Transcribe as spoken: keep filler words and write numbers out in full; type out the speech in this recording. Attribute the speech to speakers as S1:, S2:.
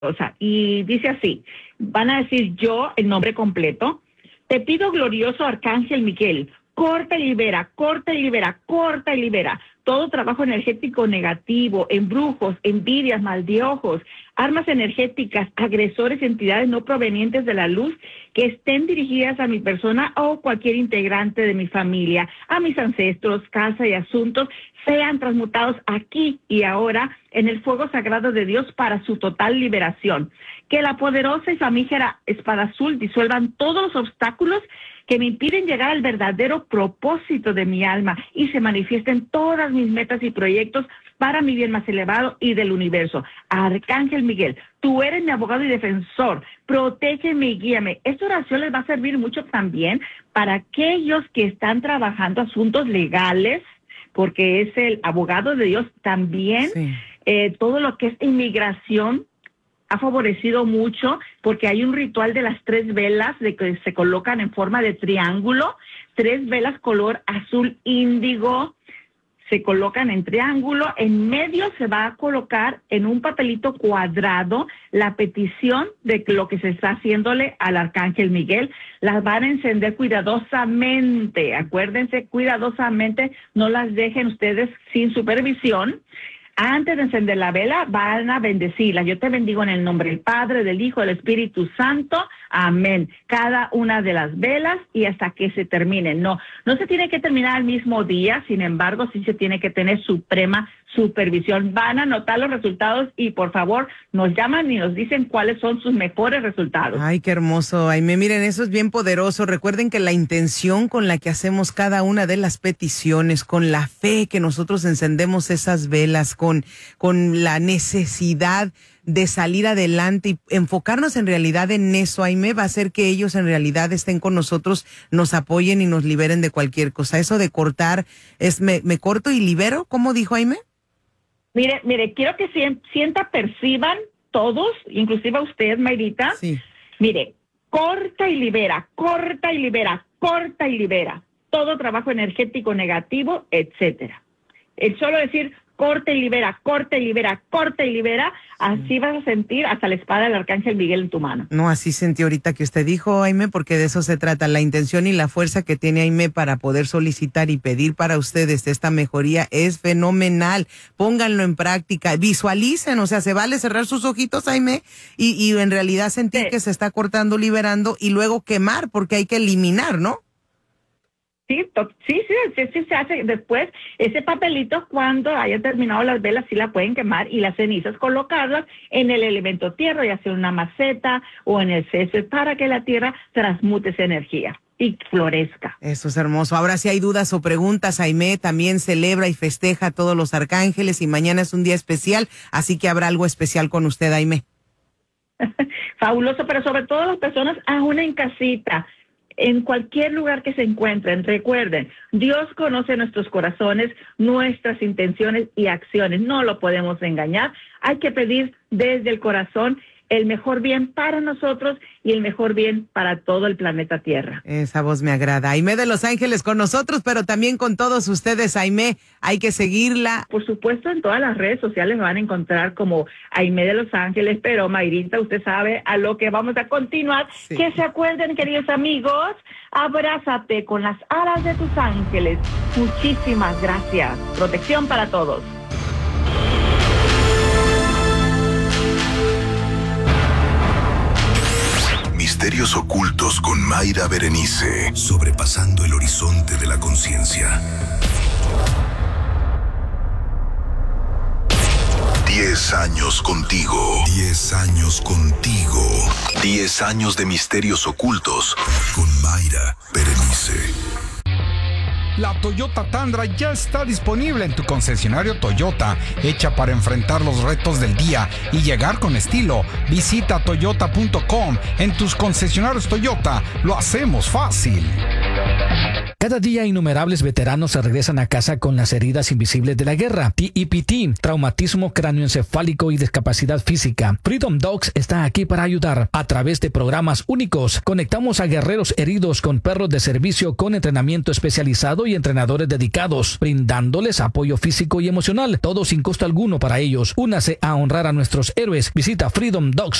S1: Y dice así, van a decir yo, el nombre completo: te pido, glorioso Arcángel Miguel, corta y libera, corta y libera, corta y libera todo trabajo energético negativo, embrujos, envidias, mal de ojos, armas energéticas, agresores, entidades no provenientes de la luz que estén dirigidas a mi persona o cualquier integrante de mi familia, a mis ancestros, casa y asuntos, sean transmutados aquí y ahora en el fuego sagrado de Dios para su total liberación. Que la poderosa y flamígera espada azul disuelvan todos los obstáculos que me impiden llegar al verdadero propósito de mi alma y se manifiesten todas mis metas y proyectos para mi bien más elevado y del universo. Arcángel Miguel, tú eres mi abogado y defensor, protégeme y guíame. Esta oración les va a servir mucho también para aquellos que están trabajando asuntos legales, porque es el abogado de Dios también. Sí. Eh, todo lo que es inmigración ha favorecido mucho porque hay un ritual de las tres velas de que se colocan en forma de triángulo, tres velas color azul índigo, se colocan en triángulo, en medio se va a colocar en un papelito cuadrado la petición de lo que se está haciéndole al Arcángel Miguel. Las van a encender cuidadosamente, acuérdense, cuidadosamente, no las dejen ustedes sin supervisión. Antes de encender la vela, van a bendecirla. Yo te bendigo en el nombre del Padre, del Hijo, del Espíritu Santo. Amén. Cada una de las velas y hasta que se terminen. No, no se tiene que terminar el mismo día, sin embargo, sí se tiene que tener suprema supervisión. Van a anotar los resultados y por favor nos llaman y nos dicen cuáles son sus mejores resultados.
S2: Ay, qué hermoso, Aimee. Miren, eso es bien poderoso. Recuerden que la intención con la que hacemos cada una de las peticiones, con la fe que nosotros encendemos esas velas, con, con la necesidad de salir adelante y enfocarnos en realidad en eso, Aimee, va a hacer que ellos en realidad estén con nosotros, nos apoyen y nos liberen de cualquier cosa. Eso de cortar, es me, me corto y libero, ¿cómo dijo Aimee?
S1: Mire, mire, quiero que sienta, perciban todos, inclusive usted, Mayrita.
S2: Sí.
S1: Mire, corta y libera, corta y libera, corta y libera todo trabajo energético negativo, etcétera. El solo decir corta y libera, corta y libera, corta y libera, así vas a sentir hasta la espada del Arcángel Miguel en tu mano.
S2: No, así sentí ahorita que usted dijo, Aimee, porque de eso se trata, la intención y la fuerza que tiene Aimee para poder solicitar y pedir para ustedes esta mejoría es fenomenal. Pónganlo en práctica, visualicen, o sea, se vale cerrar sus ojitos, Aimee, y, y en realidad sentir sí. que se está cortando, liberando y luego quemar, porque hay que eliminar, ¿no?
S1: Sí, sí, sí, sí, sí, se hace después. Ese papelito, cuando haya terminado las velas, sí la pueden quemar y las cenizas colocarlas en el elemento tierra, ya sea una maceta o en el césped, para que la tierra transmute esa energía y florezca.
S2: Eso es hermoso. Ahora, si hay dudas o preguntas, Aimee también celebra y festeja a todos los arcángeles y mañana es un día especial, así que habrá algo especial con usted, Aimee.
S1: Fabuloso, pero sobre todo las personas aún en casita, en cualquier lugar que se encuentren, recuerden, Dios conoce nuestros corazones, nuestras intenciones y acciones. No lo podemos engañar. Hay que pedir desde el corazón el mejor bien para nosotros y el mejor bien para todo el planeta Tierra.
S2: Esa voz me agrada. Aimee de Los Ángeles con nosotros, pero también con todos ustedes, Aimee. Hay que seguirla.
S1: Por supuesto, en todas las redes sociales me van a encontrar como Aimee de Los Ángeles, pero Mayrita, usted sabe a lo que vamos a continuar. Sí. Que se acuerden, queridos amigos, abrázate con las alas de tus ángeles. Muchísimas gracias. Protección para todos.
S3: Misterios ocultos con Mayra Berenice, sobrepasando el horizonte de la conciencia. Diez años contigo. Diez años contigo. Diez años de misterios ocultos con Mayra Berenice.
S4: La Toyota Tundra ya está disponible en tu concesionario Toyota, hecha para enfrentar los retos del día y llegar con estilo. Visita toyota punto com. En tus concesionarios Toyota lo hacemos fácil.
S5: Cada día innumerables veteranos se regresan a casa con las heridas invisibles de la guerra, T E P T, traumatismo cráneoencefálico y discapacidad física. Freedom Dogs está aquí para ayudar. A través de programas únicos, conectamos a guerreros heridos con perros de servicio con entrenamiento especializado y entrenadores dedicados, brindándoles apoyo físico y emocional, todo sin costo alguno para ellos. Únase a honrar a nuestros héroes. Visita freedom dogs